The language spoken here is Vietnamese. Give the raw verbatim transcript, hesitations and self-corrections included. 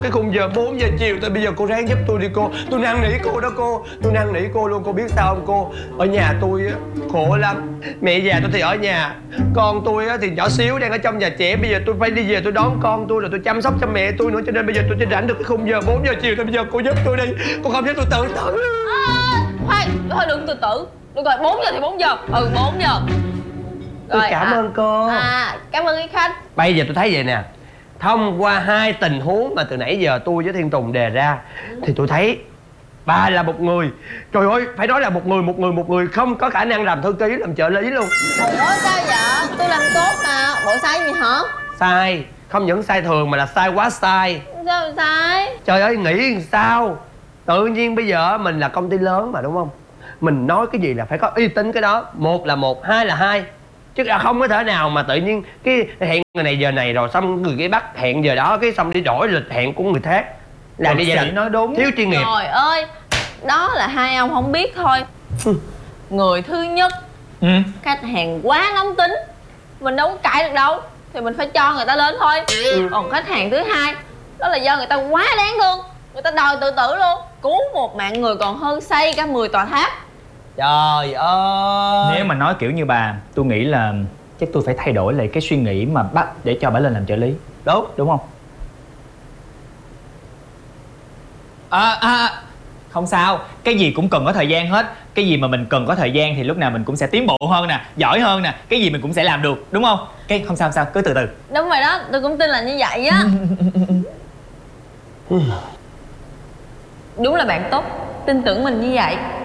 Cái khung giờ bốn giờ chiều tới bây giờ cô ráng giúp tôi đi cô. Tôi năn nỉ cô đó cô. Tôi năn nỉ cô luôn, cô biết sao không cô? Ở nhà tôi á khổ lắm. Mẹ già tôi thì ở nhà, con tôi á thì nhỏ xíu đang ở trong nhà trẻ. Bây giờ tôi phải đi về tôi đón con tôi, rồi tôi chăm sóc cho mẹ tôi nữa. Cho nên bây giờ tôi chỉ rảnh được cái khung giờ bốn giờ chiều thôi. Bây giờ cô giúp tôi đi. Cô không giúp tôi tự tử. À, khoan, thôi đừng tự tử. Được rồi, bốn giờ thì bốn giờ. Ừ, bốn giờ. Tôi cảm à, ơn cô. À, cảm ơn cái khách. Bây giờ tôi thấy vậy nè, thông qua hai tình huống mà từ nãy giờ tôi với Thiên Tùng đề ra thì tôi thấy bà là một người, trời ơi, phải nói là một người một người một người không có khả năng làm thư ký, làm trợ lý luôn. Ủa sao vậy? Tôi làm tốt mà. Bộ sai gì hả? Sai, không những sai thường mà là sai quá sai. Sao sai? Trời ơi, nghĩ sao? Tự nhiên bây giờ mình là công ty lớn mà đúng không? Mình nói cái gì là phải có uy tín cái đó. Một là một, hai là hai. Chứ là không có thể nào mà tự nhiên cái hẹn người này giờ này rồi xong người kia bắt hẹn giờ đó, cái xong đi đổi lịch hẹn của người khác. Là như vậy là nói đúng, thiếu chuyên nghiệp. Trời ơi, đó là hai ông không biết thôi. Người thứ nhất, ừ. khách hàng quá nóng tính, mình đâu có cãi được đâu, thì mình phải cho người ta lên thôi. ừ. Còn khách hàng thứ hai, đó là do người ta quá đáng thương, người ta đòi tự tử luôn. Cứu một mạng người còn hơn xây cả mười tòa tháp. Trời ơi, nếu mà nói kiểu như bà, tôi nghĩ là chắc tôi phải thay đổi lại cái suy nghĩ mà bắt để cho bà lên làm trợ lý. Đúng, đúng không? À, à, không sao, cái gì cũng cần có thời gian hết. Cái gì mà mình cần có thời gian thì lúc nào mình cũng sẽ tiến bộ hơn nè, giỏi hơn nè. Cái gì mình cũng sẽ làm được, đúng không? Cái không sao không sao, cứ từ từ. Đúng rồi đó, tôi cũng tin là như vậy á. Đúng là bạn tốt, tin tưởng mình như vậy.